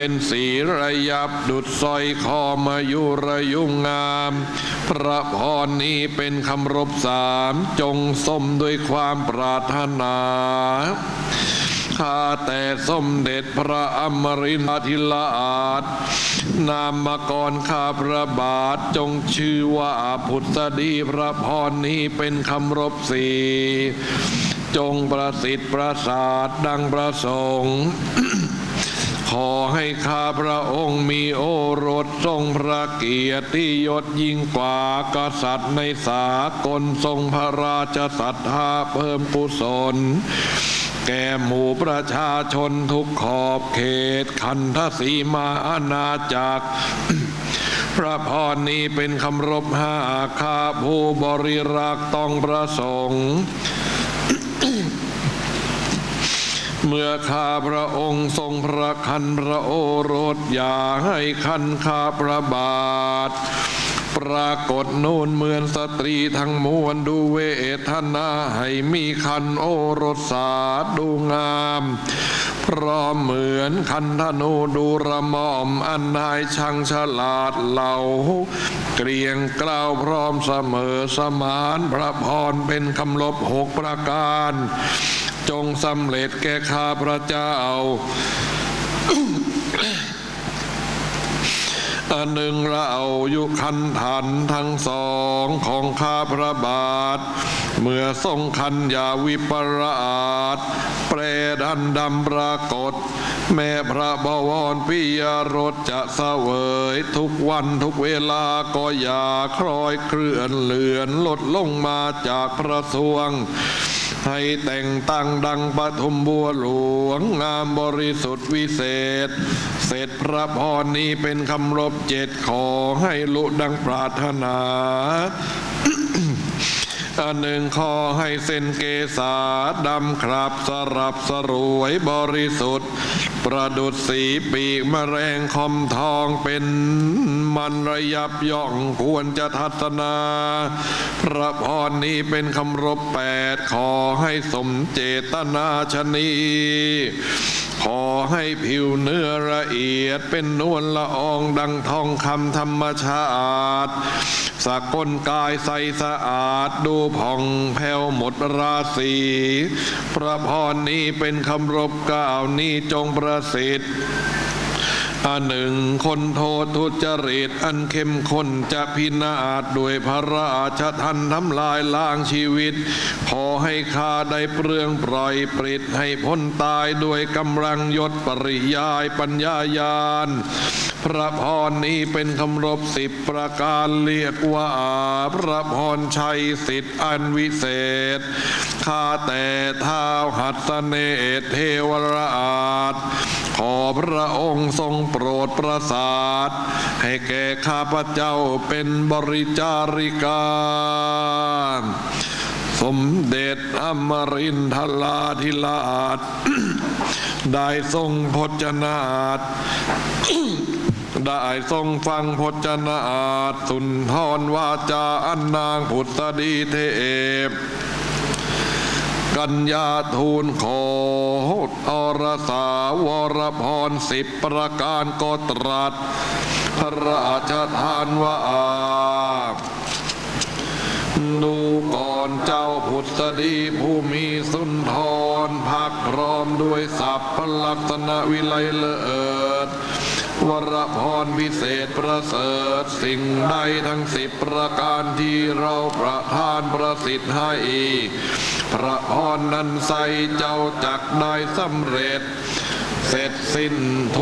เป็นสีระยับดุจสร้อยคอมายุระยุ่งงามพระพรนี้เป็นคำรบสามจงสมด้วยความปรารถนาข้าแต่สมเด็จพระอมรินทร์ธิราชนามกรข้าพระบาทจงชื่อว่าพุทธดีพระพรนี้เป็นคำรบสี่จงประสิทธิ์ประสาทดังประสงค์ขอให้ข้าพระองค์มีโอรสทรงพระเกียรติยศยิ่งกว่ากษัตริย์ในสากลทรงพระราชศรัทธาเพิ่มกุศลแก่หมู่ประชาชนทุกขอบเขตขันธสีมาอาณาจักรพระพรนี้เป็นคำรบห้าข้าผู้บริรักษ์ต้องประสงค์เมื่อข้าพระองค์ทรงพระคันพระโอรสอย่าให้คันข้าพระบาทปรากฏโน่นเหมือนสตรีทั้งมวลดูเวทนาให้มีคันโอรสสาดูงามพร้อมเหมือนคันธนูดูระหม่อมอันนายช่างฉลาดเหล่าเกรียงกล้าวพร้อมเสมอสมานพระพรเป็นคำลบหกประการจงสำเร็จแก่ข้าพระเจ้าอันหนึ่งเราอยู่คันถันทั้งสองของข้าพระบาทเมื่อทรงคันยาวิปราชแปรดันดำปรากฏแม่พระบวรปิยรสจะเสวยทุกวันทุกเวลาก็อย่าคล้อยเคลื่อนเลือนลดลงมาจากพระสวงให้แต่งตั้งดังปฐุมบัวหลวงงามบริสุทธิ์วิเศษเสร็จพระพรนี้เป็นคำรบเจ็ดขอให้ลุดังปรารถนาอันหนึ่งขอให้เส้นเกษาดำครับสรับสรวยบริสุทธิ์ประดุษสีปีกแมลงคมทองเป็นมันระยับย่องควรจะทัศนาพระพรนี้เป็นคำรบแปดขอให้สมเจตนาชนีขอให้ผิวเนื้อละเอียดเป็นนวลละอองดังทองคำธรรมชาติสกลกายใสสะอาดดูผ่องแผ้วหมดราศีพระพรนี้เป็นคำรบเก้านี้จงประสิทธิ์อันหนึ่งคนโทษทุจริตอันเข้มข้นจะพินาศด้วยพระราชทัณฑ์ทำลายล้างชีวิตขอให้ข้าได้เปลืองปล่อยปริดให้พ้นตายด้วยกำลังยศปริยายปัญญาญาณพระพรนี้เป็นคำรบสิบประการเรียกว่าพระพรชัยสิทธิ์อันวิเศษข้าแต่ท้าวหัสเนศเทวราชขอพระองค์ทรงโปรดประสาทให้แก่ข้าพเจ้าเป็นบริจาริกาสมเด็จอมรินทราธิราชได้ทรงพจนาฏได้ทรงฟังพจนาฏสุนทรวาจาอันนางพุทธดีเทพกัญญาทูลขออรสาวรพรสิบประการก็ตรัสพระราชทานว่าดูก่อนเจ้าพุทธดีผู้มีสุนทรพักพร้อมด้วยสัพพลักษณะวิไลเลิศวรพรวิเศษประเสริฐสิ่งใดทั้งสิบประการที่เราประทานประสิทธิ์ให้พระพรนั้นใส่เจ้าจักได้สำเร็จเสร็จสิ้น